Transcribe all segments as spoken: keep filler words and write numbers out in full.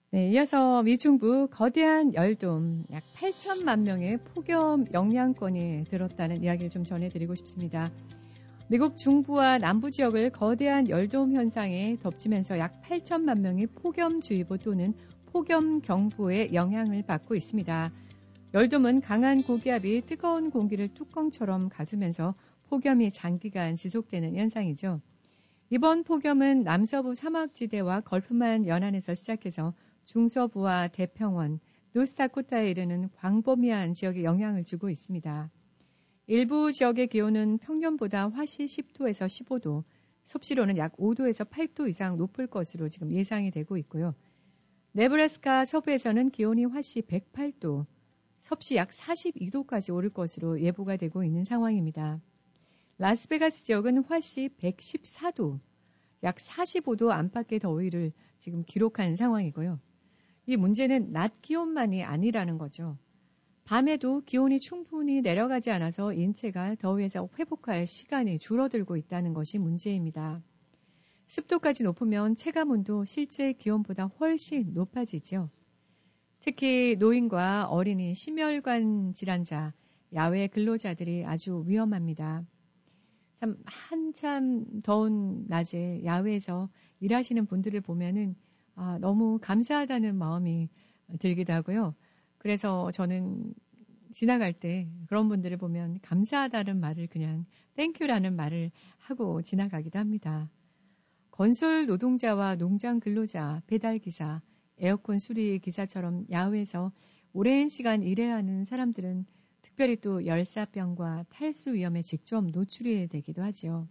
네, 이어서 미 중부 거대한 열돔, 약 팔천만 명의 폭염 영향권이 들었다는 이야기를 좀 전해드리고 싶습니다. 미국 중부와 남부 지역을 거대한 열돔 현상에 덮치면서 약 팔천만 명이 폭염주의보 또는 폭염경보의 영향을 받고 있습니다. 열돔은 강한 고기압이 뜨거운 공기를 뚜껑처럼 가두면서 폭염이 장기간 지속되는 현상이죠. 이번 폭염은 남서부 사막지대와 걸프만 연안에서 시작해서 중서부와 대평원, 노스다코타에 이르는 광범위한 지역에 영향을 주고 있습니다. 일부 지역의 기온은 평년보다 화씨 십 도에서 십오 도, 섭씨로는 약 오 도에서 팔 도 이상 높을 것으로 지금 예상이 되고 있고요. 네브라스카 서부에서는 기온이 화씨 백팔 도, 섭씨 약 사십이 도까지 오를 것으로 예보가 되고 있는 상황입니다. 라스베가스 지역은 화씨 백십사 도, 약 사십오 도 안팎의 더위를 지금 기록한 상황이고요. 이 문제는 낮 기온만이 아니라는 거죠. 밤에도 기온이 충분히 내려가지 않아서 인체가 더위에서 회복할 시간이 줄어들고 있다는 것이 문제입니다. 습도까지 높으면 체감온도 실제 기온보다 훨씬 높아지죠. 특히 노인과 어린이, 심혈관 질환자, 야외 근로자들이 아주 위험합니다. 참 한참 더운 낮에 야외에서 일하시는 분들을 보면은 아, 너무 감사하다는 마음이 들기도 하고요. 그래서 저는 지나갈 때 그런 분들을 보면 감사하다는 말을 그냥 땡큐라는 말을 하고 지나가기도 합니다. 건설 노동자와 농장 근로자, 배달기사, 에어컨 수리 기사처럼 야외에서 오랜 시간 일해야 하는 사람들은 특별히 또 열사병과 탈수 위험에 직접 노출이 되기도 하죠.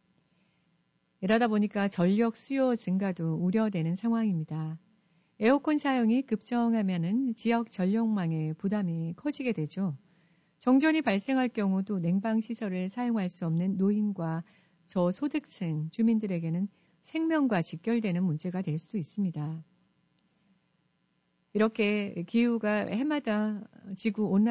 이러다 보니까 전력 수요 증가도 우려되는 상황입니다. 에어컨 사용이 급증하면은 지역 전력망의 부담이 커지게 되죠. 정전이 발생할 경우 또 냉방시설을 사용할 수 없는 노인과 저소득층 주민들에게는 생명과 직결되는 문제가 될 수도 있습니다. 이렇게 기후가 해마다 지구 온난화